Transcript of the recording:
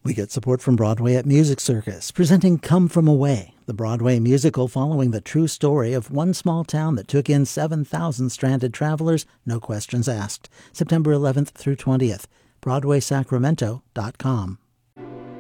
We get support from Broadway at Music Circus, presenting Come From Away, the Broadway musical following the true story of one small town that took in 7,000 stranded travelers, no questions asked. September 11th through 20th. BroadwaySacramento.com.